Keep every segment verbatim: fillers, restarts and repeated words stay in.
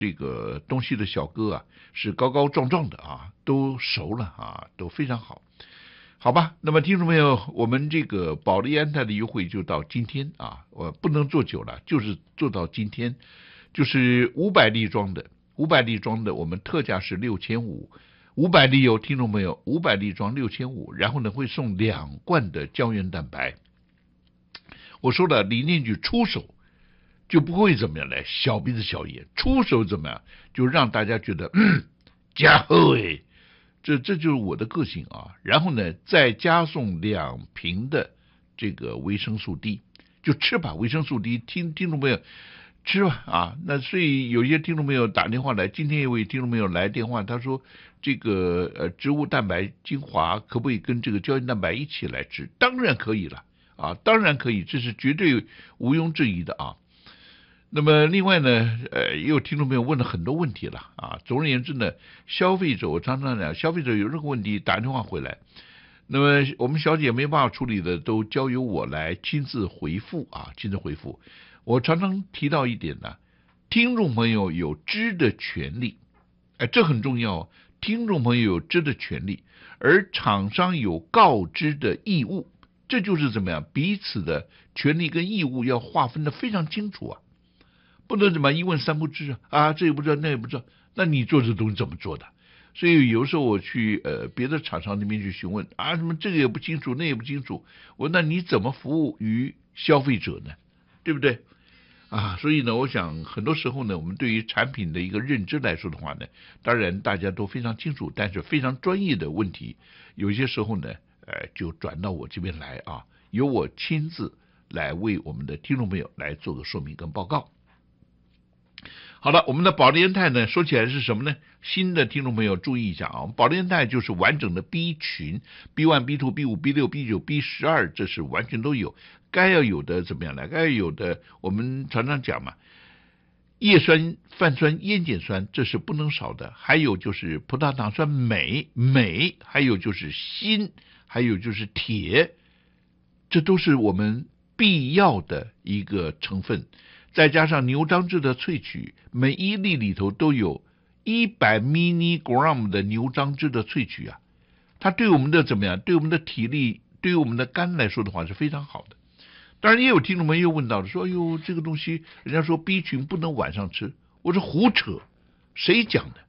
这个东西的小哥啊，是高高壮壮的啊，都熟了啊，都非常好。好吧，那么听众朋友，我们这个保利安泰的优惠就到今天啊，我不能做久了，就是做到今天，就是五百粒装的，五百粒装的，我们特价是六千五，五百粒有听众朋友，五百粒装六千五，然后呢会送两罐的胶原蛋白。我说了，李念举出手就不会怎么样来小鼻子小眼，出手怎么样就让大家觉得嗯，加厚哎。这这就是我的个性啊，然后呢，再加送两瓶的这个维生素 D， 就吃吧，维生素 D， 听听众朋友吃吧啊。那所以有些听众朋友打电话来，今天有位听众朋友来电话，他说这个呃植物蛋白精华可不可以跟这个胶原蛋白一起来吃？当然可以了啊，当然可以，这是绝对毋庸置疑的啊。那么另外呢，呃，也有听众朋友问了很多问题了啊。总而言之呢，消费者我常常讲，消费者有任何问题打电话回来，那么我们小姐没办法处理的，都交由我来亲自回复啊，亲自回复。我常常提到一点呢，听众朋友有知的权利，哎，这很重要。听众朋友有知的权利，而厂商有告知的义务，这就是怎么样，彼此的权利跟义务要划分的非常清楚啊。不能怎么一问三不知啊啊，这也不知道那也不知道，那你做这东西怎么做的？所以有时候我去呃别的厂商那边去询问啊，什么这个也不清楚，那也不清楚，我那你怎么服务于消费者呢？对不对？啊，所以呢，我想很多时候呢，我们对于产品的一个认知来说的话呢，当然大家都非常清楚，但是非常专业的问题，有些时候呢，呃，就转到我这边来啊，由我亲自来为我们的听众朋友来做个说明跟报告。好了，我们的保利安泰呢，说起来是什么呢？新的听众朋友注意一下啊，保利安泰就是完整的 B 群 ，B 一、B 二、B 五、B 六、B 九、B 十二，这是完全都有，该要有的怎么样呢？该要有的，我们常常讲嘛，叶酸、泛酸、烟碱酸，这是不能少的。还有就是葡萄糖酸镁、镁，还有就是锌，还有就是铁，这都是我们必要的一个成分。再加上牛樟芝的萃取，每一粒里头都有一百 milligram 的牛樟芝的萃取啊，它对我们的怎么样？对我们的体力，对于我们的肝来说的话是非常好的。当然也有听众们又问到了，说哎呦这个东西，人家说 B 群不能晚上吃，我说胡扯，谁讲的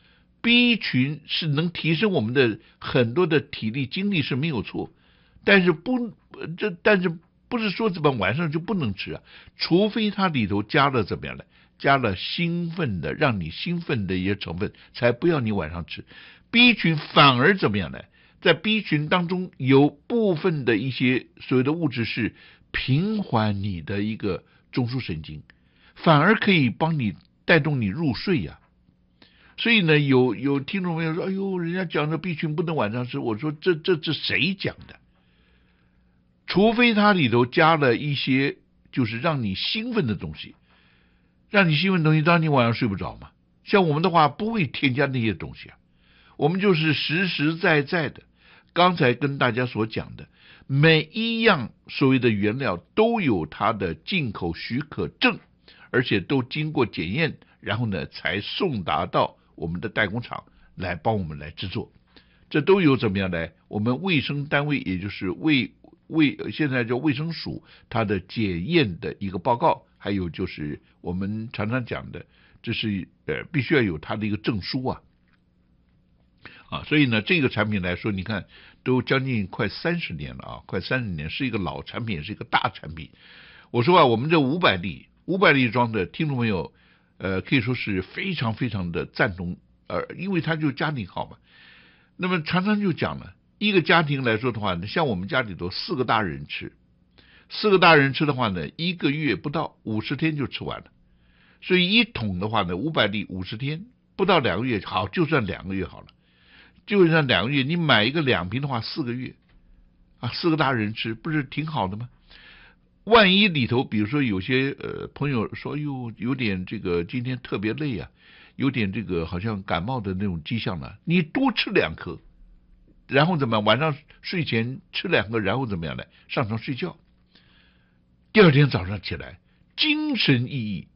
？B 群是能提升我们的很多的体力精力是没有错，但是不这但是。不是说怎么晚上就不能吃啊，除非它里头加了怎么样呢？加了兴奋的，让你兴奋的一些成分，才不要你晚上吃。B 群反而怎么样呢？在 B 群当中有部分的一些所谓的物质是平缓你的一个中枢神经，反而可以帮你带动你入睡呀、啊。所以呢，有有听众朋友说，哎呦，人家讲的 B 群不能晚上吃，我说这这这谁讲的？除非它里头加了一些就是让你兴奋的东西，让你兴奋的东西，当然你晚上睡不着嘛。像我们的话不会添加那些东西啊，我们就是实实在在的，刚才跟大家所讲的，每一样所谓的原料都有它的进口许可证，而且都经过检验，然后呢才送达到我们的代工厂来帮我们来制作。这都有怎么样呢？我们卫生单位，也就是卫卫现在叫卫生署，它的检验的一个报告，还有就是我们常常讲的，这是呃必须要有它的一个证书啊啊，所以呢，这个产品来说，你看都将近快三十年了啊，快三十年，是一个老产品，是一个大产品。我说啊，我们这五百粒五百粒装的听众朋友，呃，可以说是非常非常的赞同，呃，因为它就家庭好嘛。那么常常就讲了，一个家庭来说的话呢，像我们家里头四个大人吃，四个大人吃的话呢，一个月不到五十天就吃完了，所以一桶的话呢，五百粒五十天，不到两个月，好，就算两个月好了，就算两个月，你买一个两瓶的话，四个月啊，四个大人吃，不是挺好的吗？万一里头，比如说有些呃朋友说，哟，有点这个今天特别累啊，有点这个好像感冒的那种迹象了，你多吃两颗，然后怎么样？晚上睡前吃两个，然后怎么样呢？上床睡觉，第二天早上起来精神奕奕，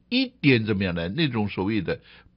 一点怎么样呢？那种所谓的